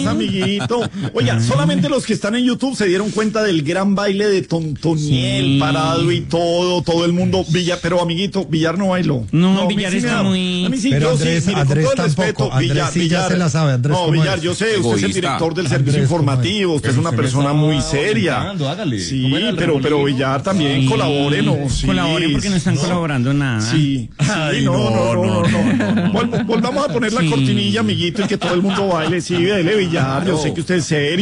amiguito. Oiga, solamente los que están en YouTube se dieron cuenta del gran baile de Tontoniel, parado y todo el mundo. Pero amiguito, Villar no bailó. No, Villar está muy... A mí sí, pero yo Andrés, sí, mire, Andrés con todo el tampoco. respeto, Andrés sí ya se la sabe. Andrés, no, ¿cómo Villar, es? yo sé, usted es el Egoísta. director del Andrés, servicio ¿cómo es? informativo, usted es una persona muy seria. Sí, pero Villar también colabore, ¿no? Sí, Colaboren porque no están colaborando nada. Sí, no. Volvamos a poner la cortinilla, amiguito, y que todo el mundo baile. Sí, dele, Villar, yo sé que usted es serio.